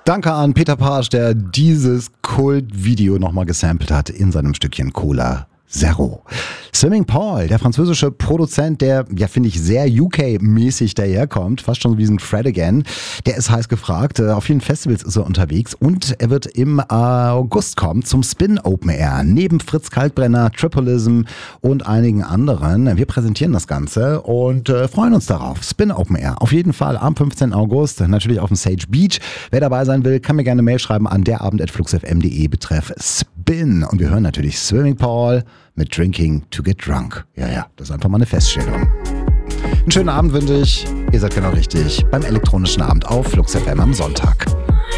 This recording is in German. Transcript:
Danke an Peter Pasch, der dieses Kultvideo nochmal gesampelt hat in seinem Stückchen Cola Zero. Swimming Paul, der französische Produzent, der, ja, finde ich, sehr UK-mäßig daherkommt, fast schon wie ein Fred Again, der ist heiß gefragt. Auf vielen Festivals ist er unterwegs und er wird im August kommen zum Spin Open Air. Neben Fritz Kaltbrenner, Tripolism und einigen anderen. Wir präsentieren das Ganze und freuen uns darauf. Spin Open Air, auf jeden Fall am 15. August, natürlich auf dem Sage Beach. Wer dabei sein will, kann mir gerne eine Mail schreiben an derabend@fluxfm.de betreff Spin. Und wir hören natürlich Swimming Paul mit Drinking to Get Drunk. Ja, das ist einfach mal eine Feststellung. Einen schönen Abend wünsche ich. Ihr seid genau richtig beim elektronischen Abend auf Flux FM am Sonntag.